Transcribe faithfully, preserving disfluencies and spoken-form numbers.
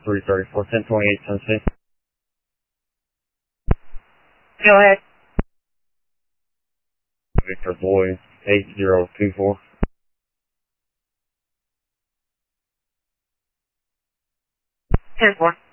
three thirty-four, ten twenty-eight, Tennessee. Go ahead. Victor Boy, eight zero two four. ten four.